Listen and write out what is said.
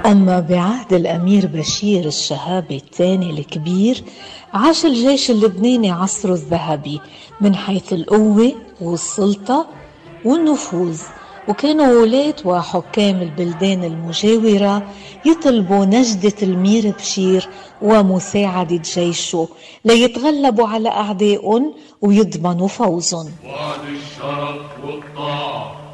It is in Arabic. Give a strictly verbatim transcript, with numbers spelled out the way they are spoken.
أما بعهد الأمير بشير الشهابي الثاني الكبير، عاش الجيش اللبناني عصره الذهبي من حيث القوة والسلطة والنفوذ، وكانوا ولاة وحكام البلدان المجاورة يطلبوا نجدة الأمير بشير ومساعدة جيشه ليتغلبوا على أعدائهم ويضمنوا فوزهم. وعد الشرف والطاعة